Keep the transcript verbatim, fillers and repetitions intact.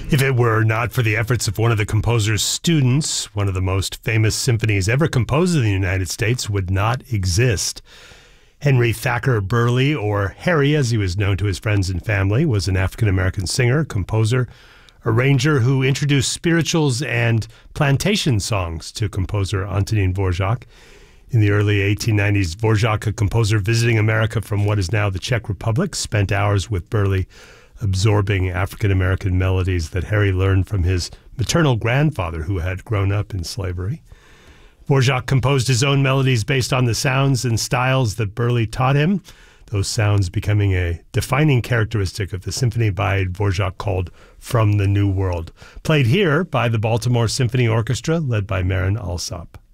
If it were not for the efforts of one of the composer's students, one of the most famous symphonies ever composed in the United States would not exist. Henry Thacker Burleigh, or Harry as he was known to his friends and family, was an African-American singer, composer, arranger who introduced spirituals and plantation songs to composer Antonín Dvořák. In the early eighteen nineties, Dvořák, a composer visiting America from what is now the Czech Republic, spent hours with Burleigh absorbing African-American melodies that Harry learned from his maternal grandfather, who had grown up in slavery. Dvořák composed his own melodies based on the sounds and styles that Burleigh taught him, those sounds becoming a defining characteristic of the symphony by Dvořák called From the New World, played here by the Baltimore Symphony Orchestra, led by Marin Alsop.